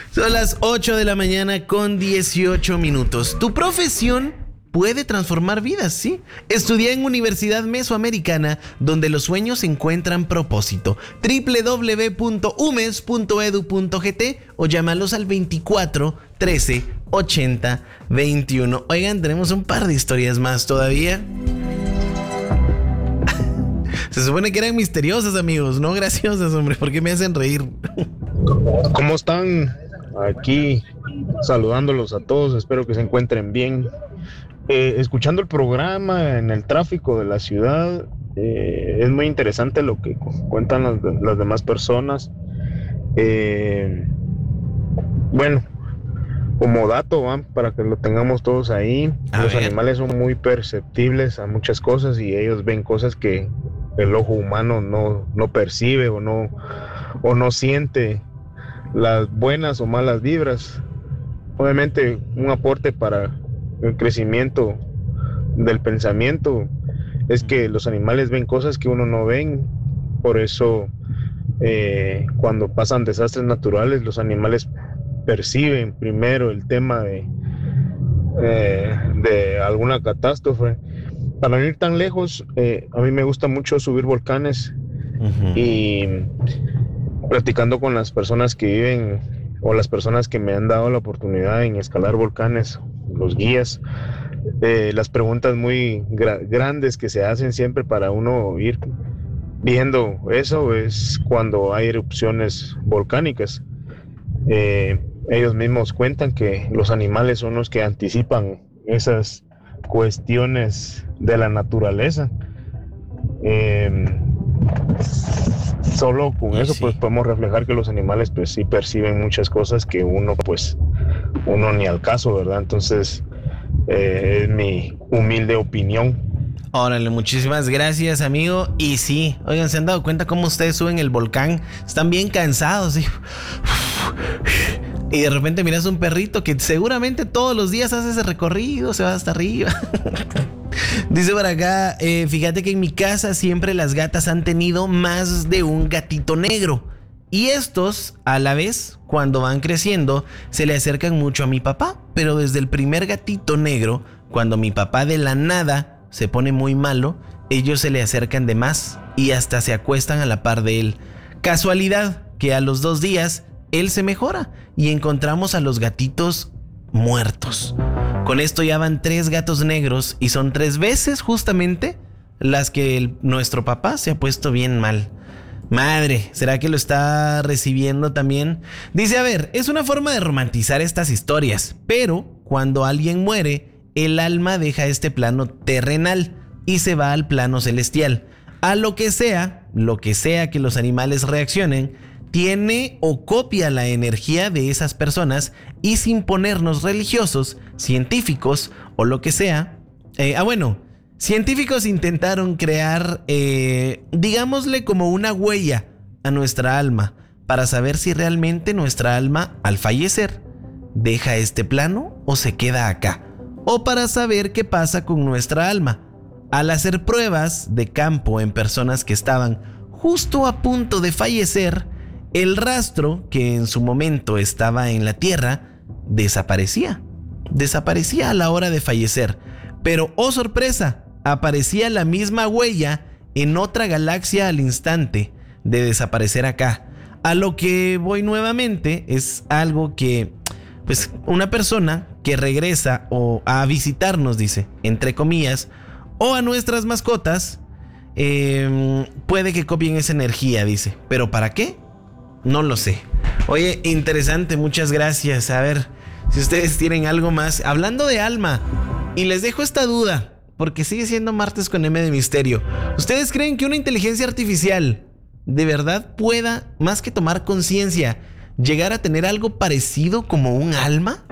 Son las 8 de la mañana con 18 minutos. Tu profesión puede transformar vidas, ¿sí? Estudia en Universidad Mesoamericana, donde los sueños encuentran propósito. www.umes.edu.gt o llámalos al 24 13 80 21. Oigan, tenemos un par de historias más todavía. Se supone que eran misteriosas, amigos, no graciosas, hombre. ¿Por qué me hacen reír? ¿Cómo están? Aquí saludándolos a todos, espero que se encuentren bien. Escuchando el programa en el tráfico de la ciudad, es muy interesante lo que cuentan las demás personas. Bueno, como dato, para que lo tengamos todos ahí, los animales son muy perceptibles a muchas cosas y ellos ven cosas que el ojo humano no percibe o no siente, las buenas o malas vibras. Obviamente un aporte para el crecimiento del pensamiento es que los animales ven cosas que uno no ven. Por eso cuando pasan desastres naturales, los animales perciben primero el tema de alguna catástrofe. Para no ir tan lejos, a mí me gusta mucho subir volcanes. Y platicando con las personas que viven o las personas que me han dado la oportunidad en escalar volcanes, los guías, las preguntas muy grandes que se hacen siempre para uno ir viendo eso es cuando hay erupciones volcánicas. Ellos mismos cuentan que los animales son los que anticipan esas cuestiones de la naturaleza. Solo con eso pues podemos reflejar que los animales pues sí perciben muchas cosas que uno ni al caso, ¿verdad? Entonces es mi humilde opinión. Órale, muchísimas gracias, amigo. Y sí, oigan, ¿se han dado cuenta cómo ustedes suben el volcán? Están bien cansados, ¿sí? Y de repente miras un perrito que seguramente todos los días hace ese recorrido, se va hasta arriba. Dice por acá, fíjate que en mi casa siempre las gatas han tenido más de un gatito negro. Y estos, a la vez, cuando van creciendo, se le acercan mucho a mi papá. Pero desde el primer gatito negro, cuando mi papá de la nada se pone muy malo, ellos se le acercan de más y hasta se acuestan a la par de él. Casualidad que a los 2 días él se mejora y encontramos a los gatitos muertos. Con esto ya van 3 gatos negros y son 3 veces justamente las que nuestro papá se ha puesto bien mal. Madre, ¿será que lo está recibiendo también? Dice, a ver, es una forma de romantizar estas historias, pero cuando alguien muere, el alma deja este plano terrenal y se va al plano celestial. A lo que sea que los animales reaccionen, tiene o copia la energía de esas personas y sin ponernos religiosos, científicos o lo que sea. Científicos intentaron crear, digámosle como una huella a nuestra alma para saber si realmente nuestra alma al fallecer deja este plano o se queda acá. O para saber qué pasa con nuestra alma. Al hacer pruebas de campo en personas que estaban justo a punto de fallecer, el rastro que en su momento estaba en la tierra desaparecía. Desaparecía a la hora de fallecer. Pero, oh sorpresa, aparecía la misma huella en otra galaxia al instante de desaparecer acá. A lo que voy nuevamente es algo que, pues, una persona que regresa o a visitarnos, dice, entre comillas, o a nuestras mascotas, puede que copien esa energía, dice. ¿Pero para qué? No lo sé. Oye, interesante, muchas gracias. A ver, si ustedes tienen algo más. Hablando de alma, y les dejo esta duda, porque sigue siendo martes con M de misterio. ¿Ustedes creen que una inteligencia artificial de verdad pueda, más que tomar conciencia, llegar a tener algo parecido como un alma?